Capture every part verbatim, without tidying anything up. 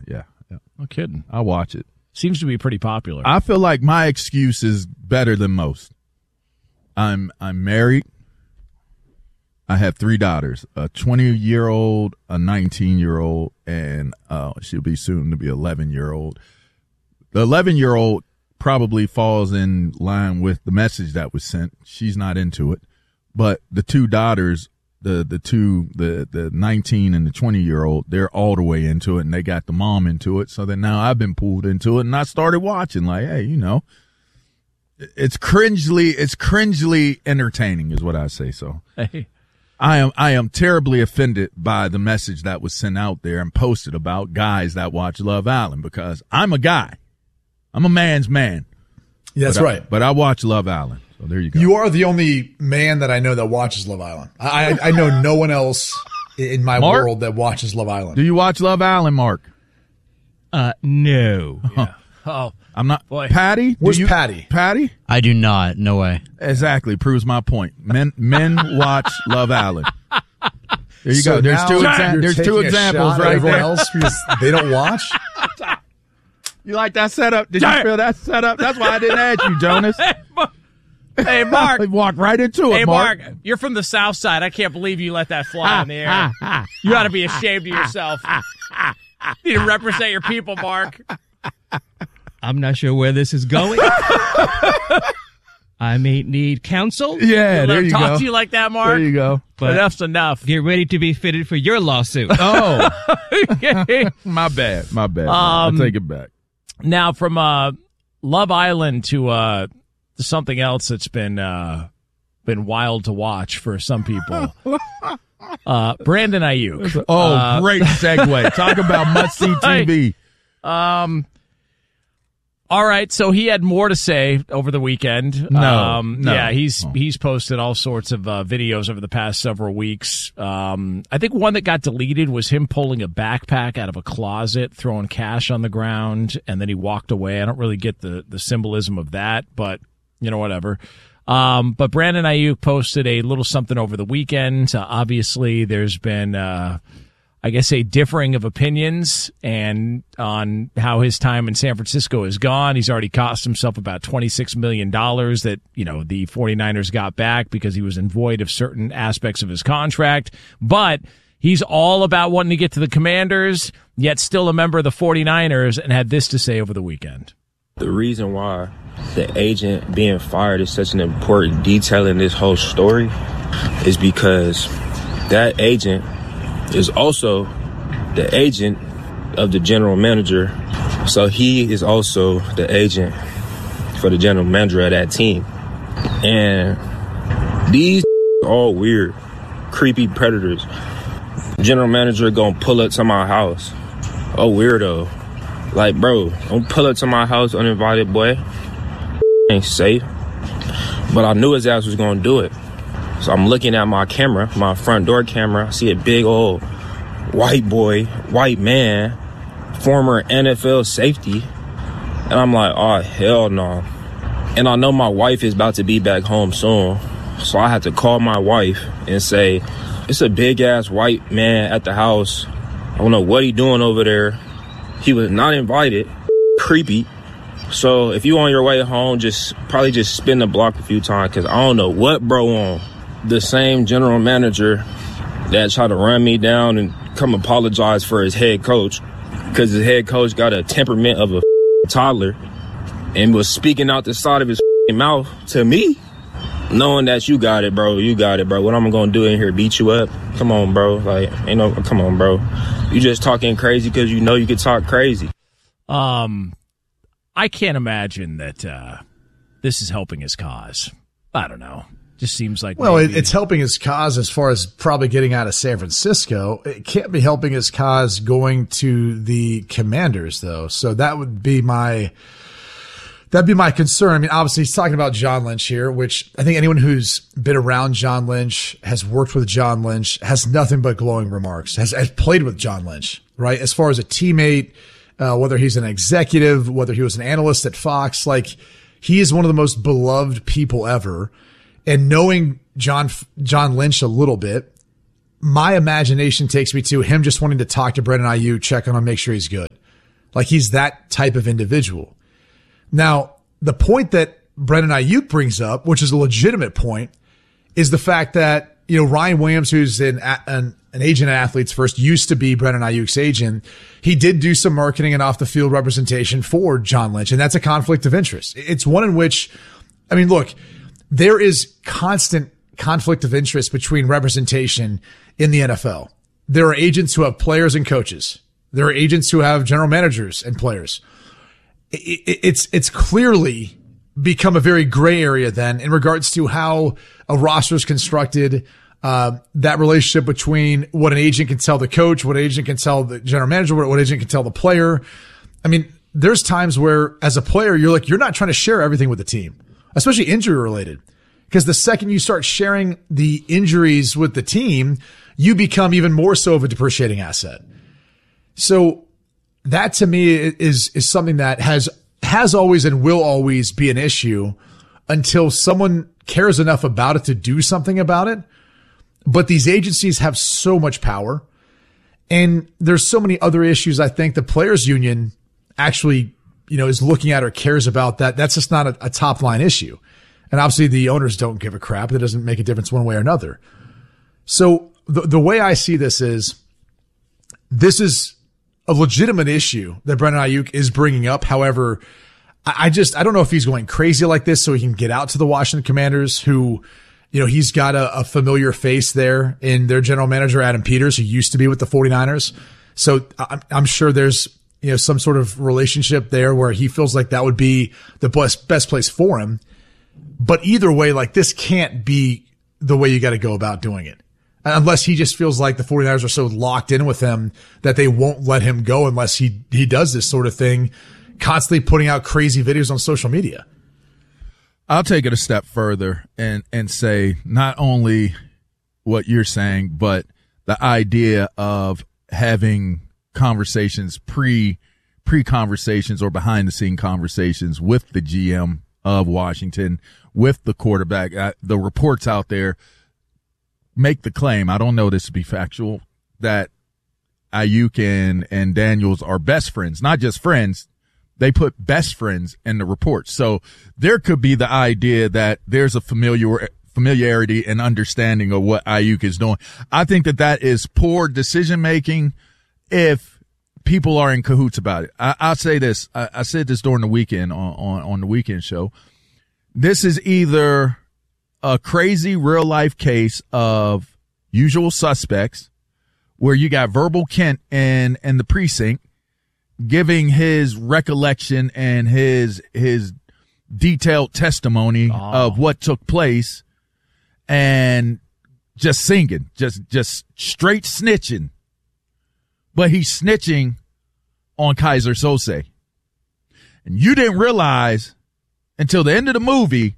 Yeah, yeah. No kidding. I watch it. Seems to be pretty popular. I feel like my excuse is better than most. I'm I'm married. I have three daughters, a twenty-year-old, a nineteen-year-old, and uh, she'll be soon to be eleven-year-old. The eleven-year-old probably falls in line with the message that was sent. She's not into it. But the two daughters, the the two, the, the nineteen and the twenty-year-old, they're all the way into it, and they got the mom into it. So then now I've been pulled into it, and I started watching like, hey, you know, it's cringely, it's cringely entertaining is what I say. So Hey. I am I am terribly offended by the message that was sent out there and posted about guys that watch Love Island, because I'm a guy. I'm a man's man. Yeah, that's but right. I, but I watch Love Island. So there you go. You are the only man that I know that watches Love Island. I, I, I know no one else in my Mark? world that watches Love Island. Do you watch Love Island, Mark? Uh, no. Yeah. Oh, I'm not. Boy. Patty? Do Where's you, Patty? Patty? I do not. No way. Exactly. Proves my point. Men men watch Love Island. There you So go. There's now two. you're Exa- there's two taking a examples shot at right everyone there. else because they don't watch. You like that setup? Did you feel that setup? That's why I didn't ask you, Jonas. hey, Mark. I walked right into it, Hey, Mark. Mark, you're from the South Side. I can't believe you let that fly in the air. You ought to be ashamed of yourself. You need to represent your people, Mark. I'm not sure where this is going. I may need counsel. Yeah, Let there him you talk go. to you like that, Mark. There you go. But Enough's enough. get ready to be fitted for your lawsuit. Oh, my bad. My bad. Um, I take it back. Now, from uh, Love Island to uh, to something else that's been uh, been wild to watch for some people. Uh, Brandon Ayuk. Oh, Uh, great segue. Talk about must-see T V. Um. All right, so he had more to say over the weekend. No, um, no. yeah, he's Oh. he's posted all sorts of uh, videos over the past several weeks. Um, I think one that got deleted was him pulling a backpack out of a closet, throwing cash on the ground, and then he walked away. I don't really get the the symbolism of that, but you know, whatever. Um, but Brandon Ayuk posted a little something over the weekend. Uh, obviously, there's been. Uh, I guess a differing of opinions and on how his time in San Francisco has gone. He's already cost himself about twenty-six million dollars that, you know, the 49ers got back because he was in void of certain aspects of his contract. But he's all about wanting to get to the Commanders, yet still a member of the 49ers, and had this to say over the weekend. The reason why the agent being fired is such an important detail in this whole story is because that agent is also the agent of the general manager. So he is also the agent for the general manager of that team. And these are all weird, creepy predators. General manager gonna pull up to my house. Oh, weirdo. Like, bro, don't pull up to my house uninvited, boy. Ain't safe. But I knew his ass was gonna do it. So I'm looking at my camera, my front door camera. I see a big old white boy, white man, former N F L safety. And I'm like, oh, hell no. And I know my wife is about to be back home soon. So I had to call my wife and say, it's a big-ass white man at the house. I don't know what he doing over there. He was not invited. Creepy. So if you on your way home, just probably just spin the block a few times because I don't know what bro on. The same general manager that tried to run me down and come apologize for his head coach because his head coach got a temperament of a toddler and was speaking out the side of his mouth to me, knowing that you got it, bro. You got it, bro. What I'm going to do in here, beat you up? Come on, bro. Like, ain't no, come on, bro. You just talking crazy because you know you can talk crazy. Um, I can't imagine that uh, this is helping his cause. I don't know. Just seems like Well, maybe. it, it's helping his cause as far as probably getting out of San Francisco. It can't be helping his cause going to the Commanders, though. So that would be my that'd be my concern. I mean, obviously, he's talking about John Lynch here, which I think anyone who's been around John Lynch, has worked with John Lynch, has nothing but glowing remarks. Has, has played with John Lynch, right? As far as a teammate, uh, whether he's an executive, whether he was an analyst at Fox, like he is one of the most beloved people ever. And knowing John John Lynch a little bit, my imagination takes me to him just wanting to talk to Brandon Ayuk, check on him, make sure he's good. Like he's that type of individual. Now, the point that Brandon Ayuk brings up, which is a legitimate point, is the fact that, you know, Ryan Williams, who's an, an, an agent at Athletes First, used to be Brandon Ayuk's agent. He did do some marketing and off the field representation for John Lynch, and that's a conflict of interest. It's one in which, I mean, look, there is constant conflict of interest between representation in the N F L. There are agents who have players and coaches. There are agents who have general managers and players. It's, it's clearly become a very gray area then in regards to how a roster is constructed, uh, that relationship between what an agent can tell the coach, what an agent can tell the general manager, what an agent can tell the player. I mean, there's times where as a player, you're like, you're not trying to share everything with the team, especially injury related. Because the second you start sharing the injuries with the team, you become even more so of a depreciating asset. So that to me is, is something that has, has always and will always be an issue until someone cares enough about it to do something about it. But these agencies have so much power, and there's so many other issues. I think the players union actually, you know, is looking at or cares about that. That's just not a, a top line issue. And obviously the owners don't give a crap. That doesn't make a difference one way or another. So the, the way I see this is, this is a legitimate issue that Brandon Ayuk is bringing up. However, I just, I don't know if he's going crazy like this so he can get out to the Washington Commanders, who, you know, he's got a, a familiar face there in their general manager, Adam Peters, who used to be with the 49ers. So I'm, I'm sure there's, you know, some sort of relationship there where he feels like that would be the best, best place for him. But either way, like, this can't be the way you got to go about doing it. Unless he just feels like the 49ers are so locked in with him that they won't let him go unless he, he does this sort of thing, constantly putting out crazy videos on social media. I'll take it a step further and, and say not only what you're saying, but the idea of having conversations, pre, pre-conversations or behind-the-scene conversations with the G M of Washington, with the quarterback. Uh, the reports out there make the claim, I don't know this to be factual, that Ayuk and, and Daniels are best friends, not just friends. They put best friends in the report. So there could be the idea that there's a familiar familiarity and understanding of what Ayuk is doing. I think that that is poor decision making if people are in cahoots about it. I, I'll say this. I, I said this during the weekend on, on, on the weekend show. This is either a crazy real life case of Usual Suspects where you got Verbal Kint in, in the precinct giving his recollection and his, his detailed testimony oh. of what took place and just singing, just, just straight snitching. But he's snitching on Kaiser Sose. And you didn't realize until the end of the movie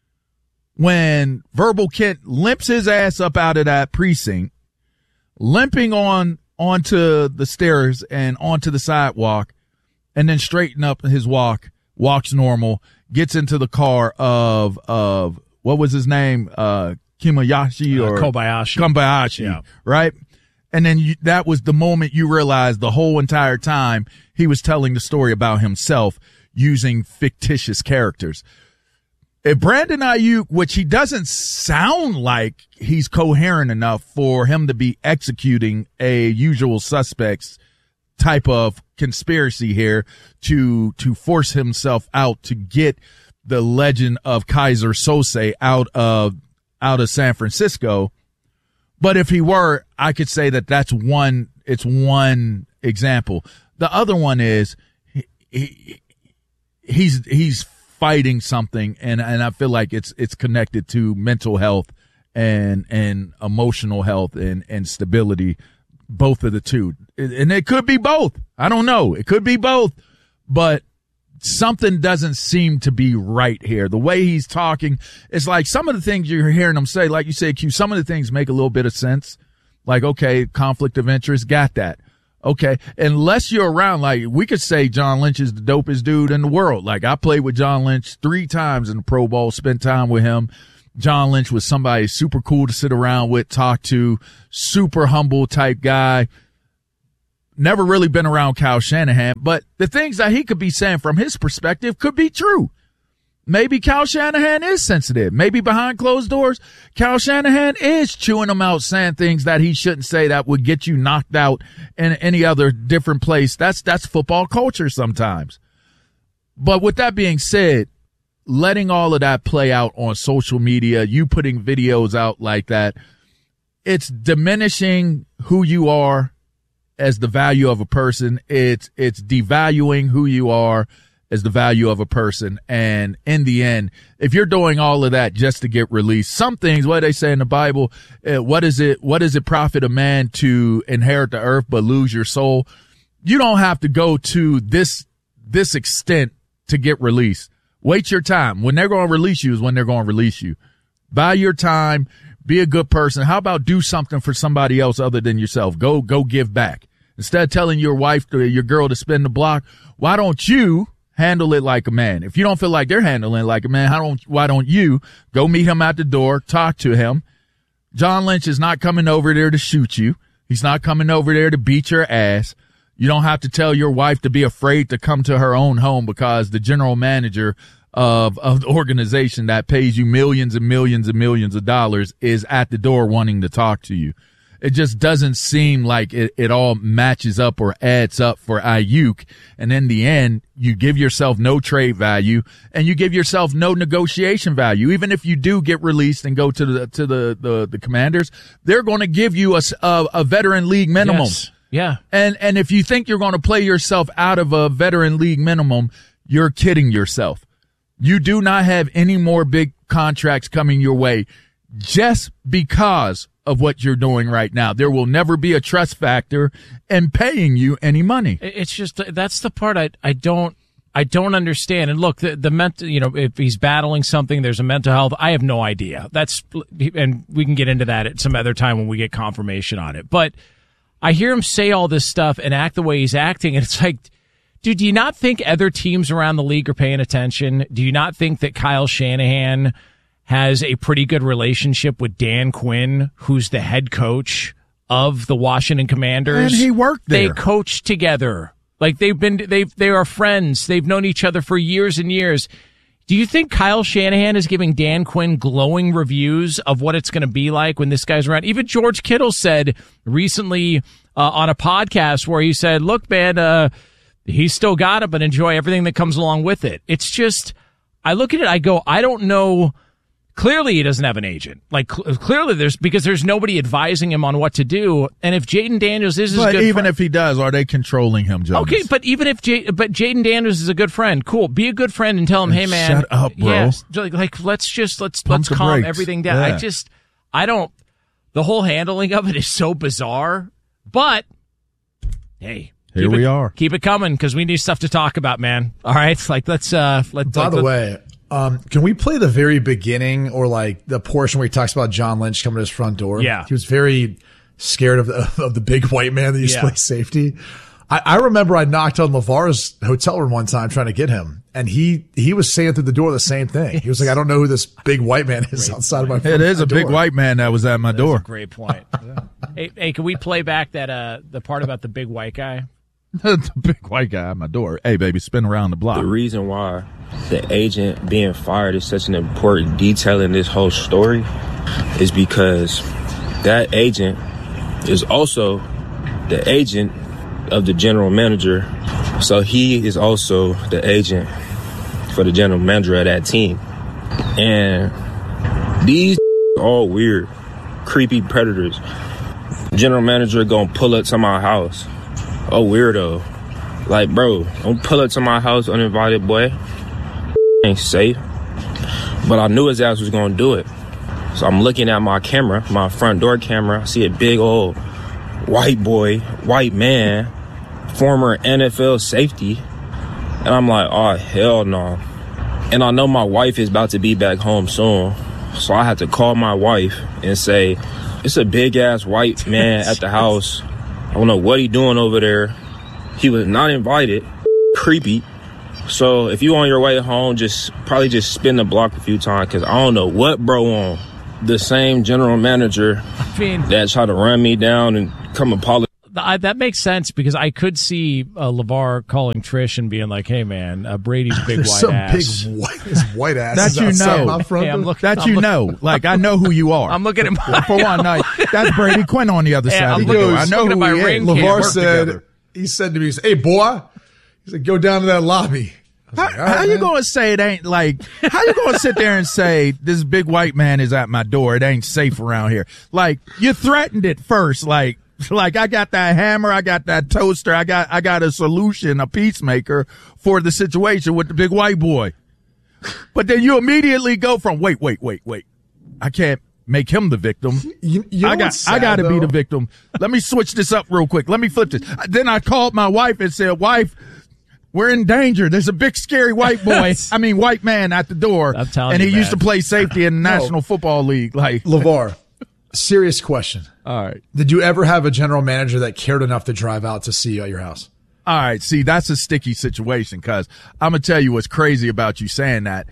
when Verbal Kint limps his ass up out of that precinct, limping on onto the stairs and onto the sidewalk, and then straighten up his walk, walks normal, gets into the car of, of, what was his name? Uh, Kimayashi or uh, Kobayashi. Kobayashi, yeah. Right? And then you, that was the moment you realized the whole entire time he was telling the story about himself using fictitious characters. If Brandon Ayuk, which he doesn't sound like he's coherent enough for him to be executing a Usual Suspects type of conspiracy here to, to force himself out to get the legend of Kaiser Sose out of, out of San Francisco. But if he were, I could say that that's one, it's one example. The other one is he, he he's, he's fighting something, and, and I feel like it's, it's connected to mental health and, and emotional health and, and stability, both of the two. And it could be both. I don't know. It could be both, but something doesn't seem to be right here. The way he's talking, it's like some of the things you're hearing him say, like you say, Q, some of the things make a little bit of sense. Like, okay, conflict of interest, got that. Okay, unless you're around, like we could say John Lynch is the dopest dude in the world. Like I played with John Lynch three times in the Pro Bowl, spent time with him. John Lynch was somebody super cool to sit around with, talk to, super humble type guy. never really been around Kyle Shanahan, but the things that he could be saying from his perspective could be true. Maybe Kyle Shanahan is sensitive. Maybe behind closed doors, Kyle Shanahan is chewing them out, saying things that he shouldn't say that would get you knocked out in any other different place. That's, that's football culture sometimes. But with that being said, letting all of that play out on social media, you putting videos out like that, it's diminishing who you are as the value of a person. It's, it's devaluing who you are as the value of a person. And in the end, if you're doing all of that just to get released, some things, what they say in the Bible, uh, what is it, what does it profit a man to inherit the earth but lose your soul? You don't have to go to this, this extent to get released. Wait your time. When they're going to release you is when they're going to release you. Buy your time. Be a good person. How about do something for somebody else other than yourself? Go, go give back. Instead of telling your wife, to, your girl to spin the block, why don't you handle it like a man? If you don't feel like they're handling it like a man, how don't, why don't you go meet him at the door, talk to him? John Lynch is not coming over there to shoot you. He's not coming over there to beat your ass. You don't have to tell your wife to be afraid to come to her own home because the general manager of, of the organization that pays you millions and millions and millions of dollars is at the door wanting to talk to you. It just doesn't seem like it, it all matches up or adds up for Ayuk. And in the end, you give yourself no trade value and you give yourself no negotiation value. Even if you do get released and go to the, to the, the, the Commanders, they're going to give you a, a, a veteran league minimum. Yes. Yeah. And, and if you think you're going to play yourself out of a veteran league minimum, you're kidding yourself. You do not have any more big contracts coming your way just because of what you're doing right now. There will never be a trust factor in paying you any money. It's just, that's the part I, I don't, I don't understand. And look, the, the mental, you know, if he's battling something, there's a mental health. I have no idea. That's, and we can get into that at some other time when we get confirmation on it. But I hear him say all this stuff and act the way he's acting. And it's like, dude, do you not think other teams around the league are paying attention? Do you not think that Kyle Shanahan has a pretty good relationship with Dan Quinn, who's the head coach of the Washington Commanders? And he worked there. They coach together. Like they've been, they've, they are friends. They've known each other for years and years. Do you think Kyle Shanahan is giving Dan Quinn glowing reviews of what it's going to be like when this guy's around? Even George Kittle said recently uh, on a podcast where he said, look, man, uh, he's still got it, but enjoy everything that comes along with it. It's just, I look at it, I go, I don't know. Clearly, he doesn't have an agent. Like, cl- clearly, there's because there's nobody advising him on what to do. And if Jaden Daniels is his but good even friend, if he does, are they controlling him, Jonas? Okay, but even if J- but Jaden Daniels is a good friend, cool. Be a good friend and tell him, hey man, shut up, bro. Yeah, like, like let's just let's Pump let's the calm brakes. everything down. Yeah. I just I don't. The whole handling of it is so bizarre. But hey. Here keep we it, are. Keep it coming because we need stuff to talk about, man. All right, like let's. uh let, By like, the let, way, um, can we play the very beginning or like the portion where he talks about John Lynch coming to his front door? Yeah. He was very scared of the, of the big white man that used Yeah. to play safety. I, I remember I knocked on LeVar's hotel room one time trying to get him, and he, he was saying through the door the same thing. He was like, I don't know who this big white man is outside of my front It is a door. big white man that was at my door. Great point. hey, hey, can we play back that uh the part about the big white guy? The big white guy at my door. Hey, baby, spin around the block. The reason why the agent being fired is such an important detail in this whole story is because that agent is also the agent of the general manager. So he is also the agent for the general manager of that team. And these all weird, creepy predators. General manager gonna pull up to my house. Oh, weirdo. Like, bro, don't pull up to my house uninvited, boy. Ain't safe. But I knew his ass was gonna do it. So I'm looking at my camera, my front door camera. I see a big old white boy, white man, former N F L safety. And I'm like, oh, hell no. And I know my wife is about to be back home soon. So I had to call my wife and say, it's a big ass white man at the house. I don't know what he doing over there. He was not invited. Creepy. So if you on your way home, just probably just spin the block a few times because I don't know what bro on. The same general manager I mean, that tried to run me down and come apologize. I, that makes sense because I could see uh, LeVar calling Trish and being like, "Hey, man, uh, Brady's big There's white some ass." big white, his white ass. That is you outside know. my front Hey, I'm door. looking- That I'm you looking- know. Like, I know who you are. I'm looking at my For one night, that's Brady Quinn on the other Yeah, side I'm of the looking- door. I know looking at who my he ring is. cam. LeVar Work said, together. he said to me, he said, "Hey, boy," he said, "go down to that lobby." I was How, like, "All right, how you man." going to say it ain't like, how you going to sit there and say this big white man is at my door? It ain't safe around here. Like, you threatened it first. Like, like I got that hammer. I got that toaster. I got, I got a solution, a peacemaker for the situation with the big white boy. But then you immediately go from, wait, wait, wait, wait. I can't make him the victim. You, you know I got, what's I sad, got to be though? the victim. Let me switch this up real quick. Let me flip this. Then I called my wife and said, "Wife, we're in danger. There's a big, scary white boy. I mean, white man at the door. I'm telling and you, he used to man. play safety in the National Football League. Like, LeVar, serious question. all right, Did you ever have a general manager that cared enough to drive out to see you at your house? all right. See, that's a sticky situation because I'm gonna tell you what's crazy about you saying that.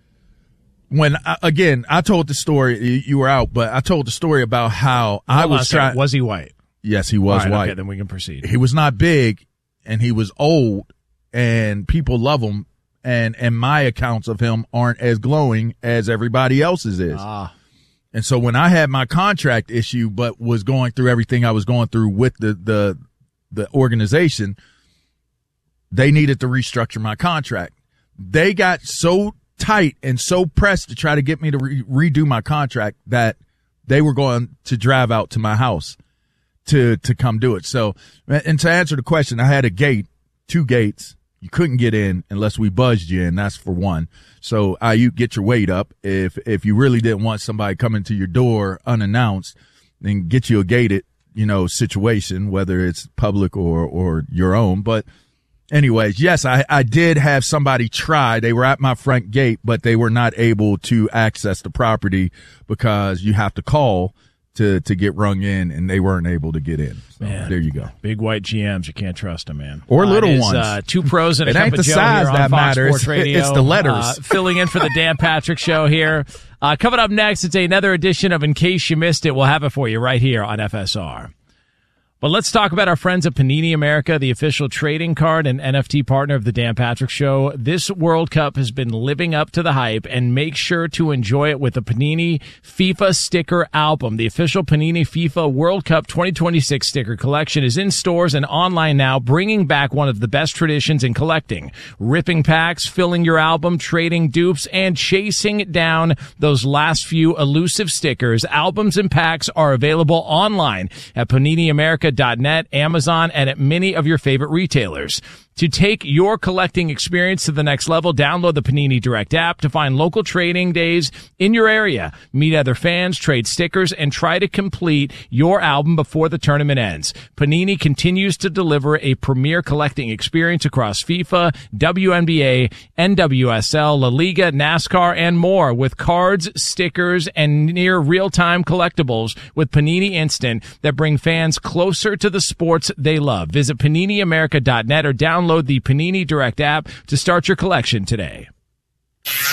When I, again, I told the story. You, you were out, but I told the story about how I Hold on a was second. trying. Was he white? Yes, he was All right, white. Okay, then we can proceed. He was not big, and he was old, and people love him. And and my accounts of him aren't as glowing as everybody else's is. Ah. And so when I had my contract issue, but was going through everything I was going through with the the the organization, they needed to restructure my contract. They got so tight and so pressed to try to get me to re- redo my contract that they were going to drive out to my house to to come do it. So, and to answer the question, I had a gate, two gates. You couldn't get in unless we buzzed you in. That's for one. So uh, you get your weight up. If if you really didn't want somebody coming to your door unannounced, then get you a gated, you know, situation, whether it's public or or your own. But anyways, yes, I, I did have somebody try. They were at my front gate, but they were not able to access the property because you have to call to to get rung in, and they weren't able to get in. So Man. there you go. Big white G Ms, you can't trust them, man. Or little it is, ones. Uh, two pros and a It cup ain't of the Joe size here on that Fox matters. Sports Radio. It's the letters. Uh, filling in for the Dan Patrick Show here. Uh, coming up next, it's another edition of In Case You Missed It. We'll have it for you right here on F S R. But let's talk about our friends at Panini America, the official trading card and N F T partner of the Dan Patrick Show. This World Cup has been living up to the hype, and make sure to enjoy it with the Panini FIFA sticker album. The official Panini FIFA World Cup twenty twenty-six sticker collection is in stores and online now, bringing back one of the best traditions in collecting. Ripping packs, filling your album, trading dupes, and chasing down those last few elusive stickers. Albums and packs are available online at Panini America dot net, Amazon, and at many of your favorite retailers. To take your collecting experience to the next level, download the Panini Direct app to find local trading days in your area. Meet other fans, trade stickers, and try to complete your album before the tournament ends. Panini continues to deliver a premier collecting experience across FIFA, W N B A, N W S L, La Liga, NASCAR, and more with cards, stickers, and near real-time collectibles with Panini Instant that bring fans closer to the sports they love. Visit Panini America dot net or download the Panini Direct app to start your collection today.